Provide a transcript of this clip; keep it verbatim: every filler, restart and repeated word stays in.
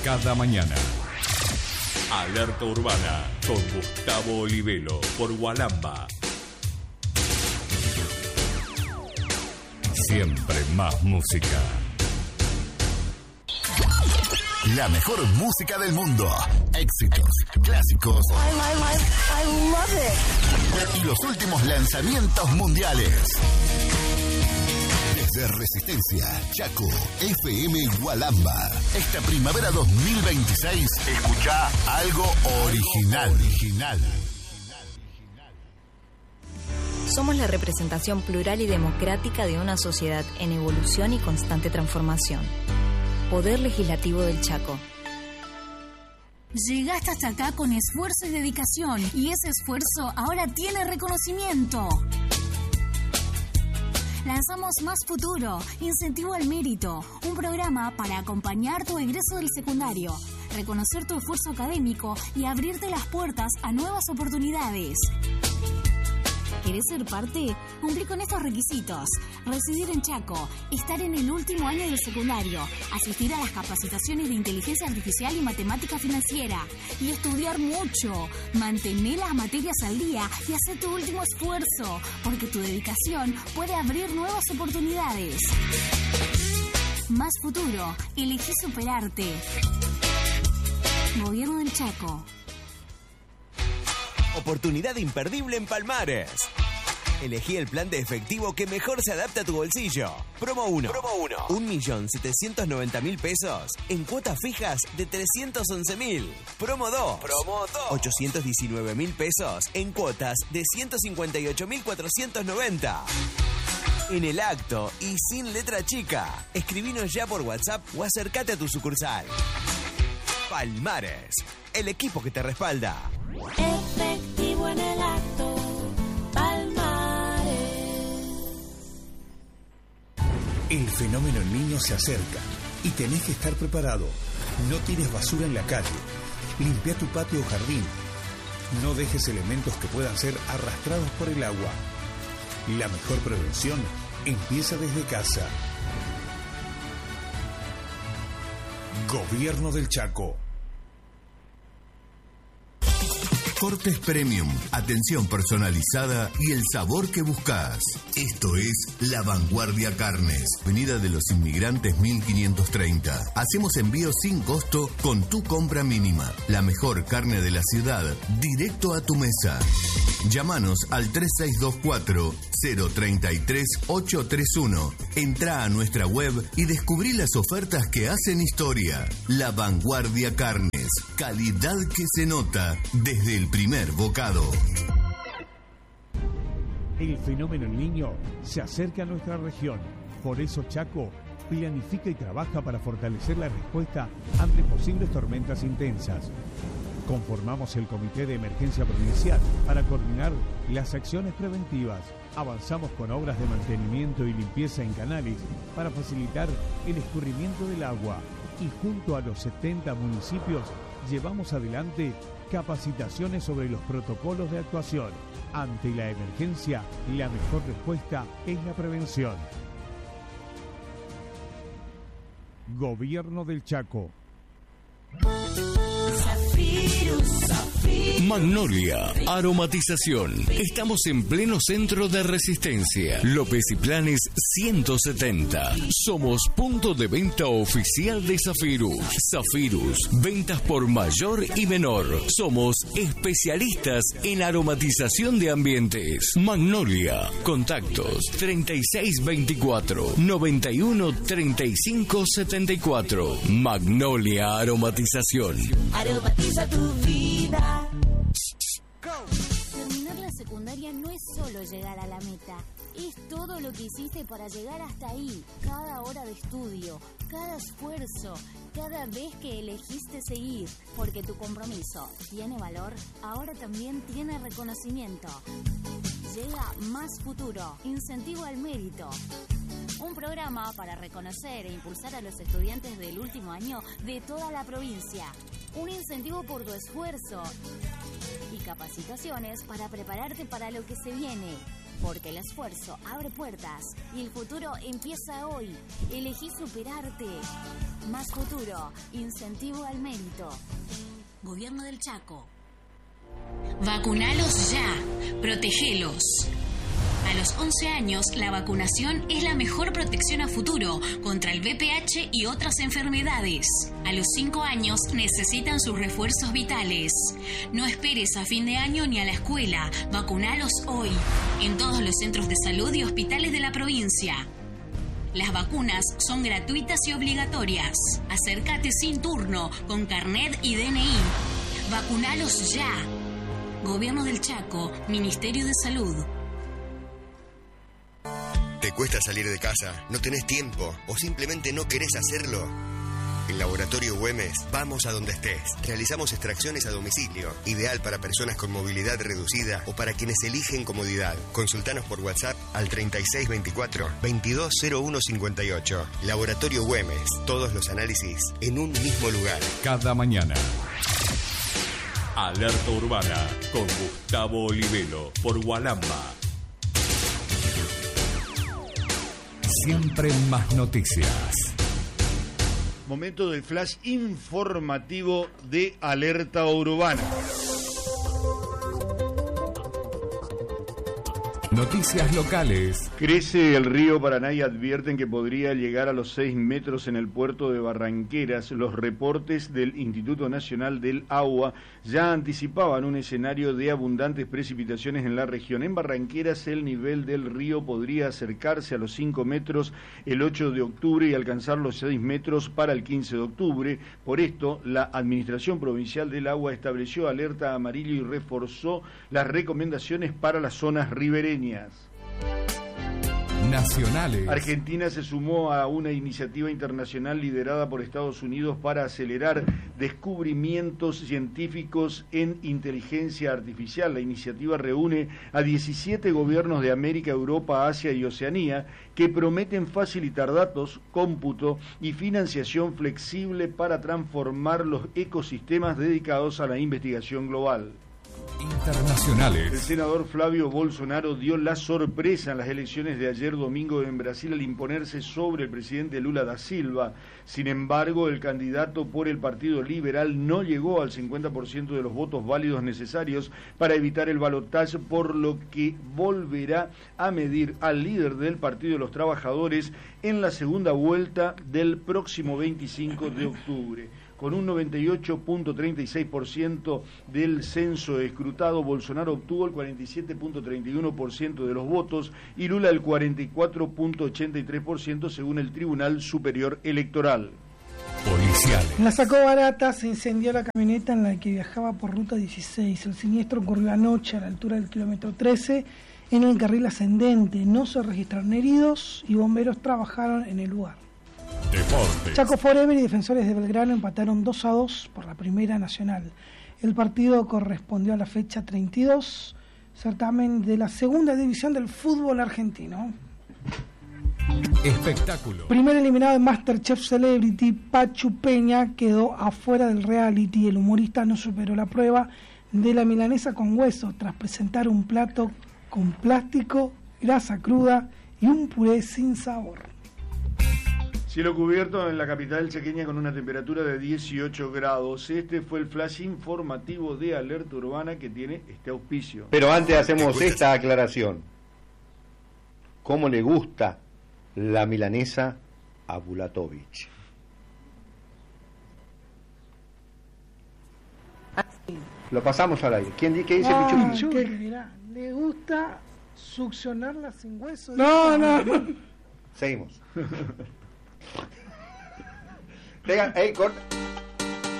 cada mañana. Alerta Urbana con Gustavo Olivelo por Gualamba. Siempre más música. La mejor música del mundo. Éxitos, clásicos. I, I, I, I love it. Y los últimos lanzamientos mundiales. Desde Resistencia, Chaco, F M Gualamba. Esta primavera dos mil veintiséis, escuchá algo original. Original. Somos la representación plural y democrática de una sociedad en evolución y constante transformación. Poder Legislativo del Chaco. Llegaste hasta acá con esfuerzo y dedicación, y ese esfuerzo ahora tiene reconocimiento. Lanzamos Más Futuro, Incentivo al Mérito, un programa para acompañar tu egreso del secundario, reconocer tu esfuerzo académico y abrirte las puertas a nuevas oportunidades. ¿Querés ser parte? Cumplí con estos requisitos: residir en Chaco, estar en el último año del secundario, asistir a las capacitaciones de inteligencia artificial y matemática financiera, y estudiar mucho. Mantener las materias al día y hacer tu último esfuerzo, porque tu dedicación puede abrir nuevas oportunidades. Más Futuro, elegí superarte. Gobierno del Chaco. Oportunidad imperdible en Palmares. Elegí el plan de efectivo que mejor se adapta a tu bolsillo. Promo uno. Promo uno. un millón setecientos noventa mil pesos en cuotas fijas de trescientos once mil. Promo dos. Promo dos. ochocientos diecinueve mil pesos en cuotas de ciento cincuenta y ocho mil cuatrocientos noventa. En el acto y sin letra chica. Escribinos ya por WhatsApp o acércate a tu sucursal. Palmares, el equipo que te respalda. Efectivo en el acto, Palmares. El fenómeno El Niño se acerca y tenés que estar preparado. No tires basura en la calle. Limpia tu patio o jardín. No dejes elementos que puedan ser arrastrados por el agua. La mejor prevención empieza desde casa. Gobierno del Chaco. Cortes Premium, atención personalizada y el sabor que buscas. Esto es La Vanguardia Carnes, Avenida de los Inmigrantes mil quinientos treinta. Hacemos envíos sin costo con tu compra mínima. La mejor carne de la ciudad, directo a tu mesa. Llámanos al tres seis dos cuatro, cero tres tres, ocho tres uno. Entrá a nuestra web y descubrí las ofertas que hacen historia. La Vanguardia Carnes, calidad que se nota desde el primer bocado. El fenómeno El Niño se acerca a nuestra región. Por eso Chaco planifica y trabaja para fortalecer la respuesta ante posibles tormentas intensas. Conformamos el Comité de Emergencia Provincial para coordinar las acciones preventivas. Avanzamos con obras de mantenimiento y limpieza en canales para facilitar el escurrimiento del agua. Y junto a los setenta municipios llevamos adelante capacitaciones sobre los protocolos de actuación. Ante la emergencia, la mejor respuesta es la prevención. Gobierno del Chaco. Magnolia, aromatización. Estamos en pleno centro de Resistencia. López y Planes ciento setenta. Somos punto de venta oficial de Zafirus. Zafirus, ventas por mayor y menor. Somos especialistas en aromatización de ambientes. Magnolia, contactos treinta y seis veinticuatro, noventa y uno treinta y cinco setenta y cuatro. Magnolia Aromatización. Aromatiza tu vida. Terminar la secundaria no es solo llegar a la meta, es todo lo que hiciste para llegar hasta ahí. Cada hora de estudio, cada esfuerzo, cada vez que elegiste seguir. Porque tu compromiso tiene valor, ahora también tiene reconocimiento. Llega Más Futuro, Incentivo al Mérito. Un programa para reconocer e impulsar a los estudiantes del último año de toda la provincia. Un incentivo por tu esfuerzo y capacitaciones para prepararte para lo que se viene. Porque el esfuerzo abre puertas y el futuro empieza hoy. Elegí superarte. Más futuro. Incentivo al mérito. Gobierno del Chaco. Vacunalos ya. Protegelos. A los once años, la vacunación es la mejor protección a futuro contra el V P H y otras enfermedades. A los cinco años necesitan sus refuerzos vitales. No esperes a fin de año ni a la escuela. Vacunalos hoy, en todos los centros de salud y hospitales de la provincia. Las vacunas son gratuitas y obligatorias. Acércate sin turno, con carnet y D N I. Vacunalos ya. Gobierno del Chaco, Ministerio de Salud. ¿Te cuesta salir de casa? ¿No tenés tiempo? ¿O simplemente no querés hacerlo? En Laboratorio Güemes vamos a donde estés. Realizamos extracciones a domicilio, ideal para personas con movilidad reducida o para quienes eligen comodidad. Consultanos por WhatsApp al treinta y seis veinticuatro, veintidós cero uno cincuenta y ocho. Laboratorio Güemes, todos los análisis en un mismo lugar. Cada mañana. Alerta Urbana con Gustavo Olivelo por Gualamba. Siempre más noticias. Momento del flash informativo de Alerta Urbana. Noticias locales. Crece el río Paraná y advierten que podría llegar a los seis metros en el puerto de Barranqueras. Los reportes del Instituto Nacional del Agua ya anticipaban un escenario de abundantes precipitaciones en la región. En Barranqueras el nivel del río podría acercarse a los cinco metros el ocho de octubre y alcanzar los seis metros para el quince de octubre. Por esto, la Administración Provincial del Agua estableció alerta amarillo y reforzó las recomendaciones para las zonas ribereñas. Nacionales. Argentina se sumó a una iniciativa internacional liderada por Estados Unidos para acelerar descubrimientos científicos en inteligencia artificial. La iniciativa reúne a diecisiete gobiernos de América, Europa, Asia y Oceanía que prometen facilitar datos, cómputo y financiación flexible para transformar los ecosistemas dedicados a la investigación global. Internacionales. El senador Flavio Bolsonaro dio la sorpresa en las elecciones de ayer domingo en Brasil al imponerse sobre el presidente Lula da Silva. Sin embargo, el candidato por el Partido Liberal no llegó al cincuenta por ciento de los votos válidos necesarios para evitar el balotaje, por lo que volverá a medir al líder del Partido de los Trabajadores en la segunda vuelta del próximo veinticinco de octubre. Con un noventa y ocho punto treinta y seis por ciento del censo escrutado, Bolsonaro obtuvo el cuarenta y siete punto treinta y uno por ciento de los votos y Lula el cuarenta y cuatro punto ochenta y tres por ciento según el Tribunal Superior Electoral. Policiales. En la Sacó Barata se incendió la camioneta en la que viajaba por ruta dieciséis. El siniestro ocurrió anoche a la altura del kilómetro trece en el carril ascendente. No se registraron heridos y bomberos trabajaron en el lugar. Deportes. Chaco Forever y Defensores de Belgrano empataron dos a dos por la Primera Nacional. El partido correspondió a la fecha treinta y dos, certamen de la segunda división del fútbol argentino. Espectáculo. Primer eliminado en MasterChef Celebrity, Pachu Peña quedó afuera del reality. El humorista no superó la prueba de la milanesa con hueso tras presentar un plato con plástico, grasa cruda y un puré sin sabor. Cielo cubierto en la capital chaqueña con una temperatura de dieciocho grados. Este fue el flash informativo de Alerta Urbana que tiene este auspicio. Pero antes hacemos esta aclaración. ¿Cómo le gusta la milanesa a Bulatovich? Lo pasamos al aire. ¿Quién qué dice no, Pichu? ¿Qué dirá? Le gusta succionarla sin hueso. No, no, no. Seguimos. Venga, hey, corta.